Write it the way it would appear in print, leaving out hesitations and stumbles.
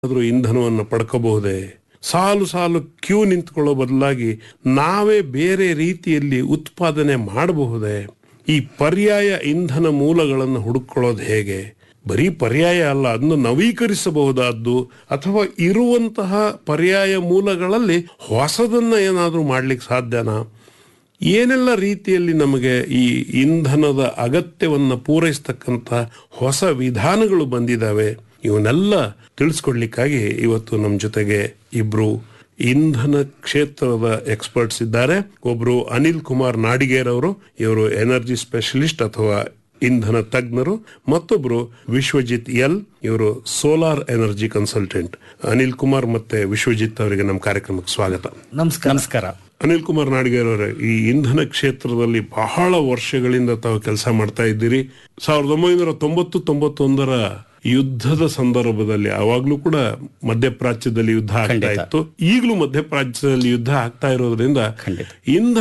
ಆದ್ರೂ ಇಂಧನವನ್ನು ಪಡ್ಕೋಬಹುದೇ? ಸಾಲು ಸಾಲು ಕ್ಯೂ ನಿಂತ್ಕೊಳ್ಳೋ ಬದಲಾಗಿ ನಾವೇ ಬೇರೆ ರೀತಿಯಲ್ಲಿ ಉತ್ಪಾದನೆ ಮಾಡಬಹುದೇ? ಈ ಪರ್ಯಾಯ ಇಂಧನ ಮೂಲಗಳನ್ನು ಹುಡುಕೊಳ್ಳೋದು ಹೇಗೆ? ಬರೀ ಪರ್ಯಾಯ ಅಲ್ಲ, ಅದನ್ನು ನವೀಕರಿಸಬಹುದಾದ್ದು ಅಥವಾ ಇರುವಂತಹ ಪರ್ಯಾಯ ಮೂಲಗಳಲ್ಲಿ ಹೊಸದನ್ನ ಏನಾದ್ರೂ ಮಾಡ್ಲಿಕ್ಕೆ ಸಾಧ್ಯನಾ? ಏನೆಲ್ಲ ರೀತಿಯಲ್ಲಿ ನಮಗೆ ಈ ಇಂಧನದ ಅಗತ್ಯವನ್ನು ಪೂರೈಸ್ತಕ್ಕಂಥ ಹೊಸ ವಿಧಾನಗಳು ಬಂದಿದ್ದಾವೆ? ಇವನ್ನೆಲ್ಲ ತಿಳಿಸ್ಕೊಡ್ಲಿಕ್ಕಾಗಿ ಇವತ್ತು ನಮ್ಮ ಜೊತೆಗೆ ಇಬ್ರು ಇಂಧನ ಕ್ಷೇತ್ರದ ಎಕ್ಸ್ಪರ್ಟ್ಸ್ ಇದ್ದಾರೆ. ಒಬ್ರು ಅನಿಲ್ ಕುಮಾರ್ ನಾಡಿಗೇರ್ ಅವರು, ಇವರು ಎನರ್ಜಿ ಸ್ಪೆಷಲಿಸ್ಟ್ ಅಥವಾ ಇಂಧನ ತಜ್ಞರು. ಮತ್ತೊಬ್ರು ವಿಶ್ವಜಿತ್ ಎಲ್, ಇವರು solar energy consultant. Anil Kumar ಮತ್ತೆ ವಿಶ್ವಜಿತ್ ಅವರಿಗೆ ನಮ್ಮ ಕಾರ್ಯಕ್ರಮಕ್ಕೆ ಸ್ವಾಗತ. ನಮಸ್ಕಾರ. ಅನಿಲ್ ಕುಮಾರ್ ನಾಡಿಗೇರ್ ಅವರೇ, ಈ ಇಂಧನ ಕ್ಷೇತ್ರದಲ್ಲಿ ಬಹಳ ವರ್ಷಗಳಿಂದ ತಾವು ಕೆಲಸ ಮಾಡ್ತಾ ಇದ್ದೀರಿ. 1990-91 ಯುದ್ಧದ ಸಂದರ್ಭದಲ್ಲಿ ಅವಾಗ್ಲೂ ಕೂಡ ಮಧ್ಯಪ್ರಾಚ್ಯದಲ್ಲಿ ಯುದ್ಧ ಆಗ್ತಾ ಇತ್ತು. ಈಗಲೂ ಮಧ್ಯಪ್ರಾಚ್ಯದಲ್ಲಿ ಯುದ್ಧ ಆಗ್ತಾ ಇರೋದ್ರಿಂದ ಇಂಧನ